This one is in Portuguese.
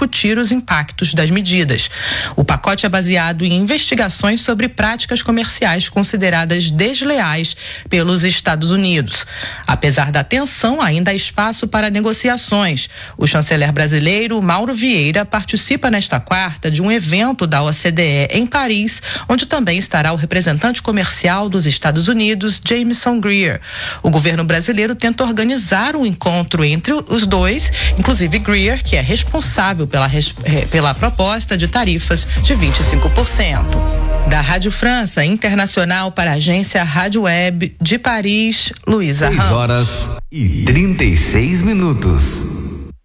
discutir os impactos das medidas. O pacote é baseado em investigações sobre práticas comerciais consideradas desleais pelos Estados Unidos. Apesar da tensão, ainda há espaço para negociações. O chanceler brasileiro Mauro Vieira participa nesta quarta de um evento da OCDE em Paris, onde também estará o representante comercial dos Estados Unidos, Jamieson Greer. O governo brasileiro tenta organizar um encontro entre os dois, inclusive Greer, que é responsável pela proposta de tarifas de 25%. Da Rádio França Internacional para a agência Rádio Web de Paris, Luísa Ramos. 6 horas e 36 minutos.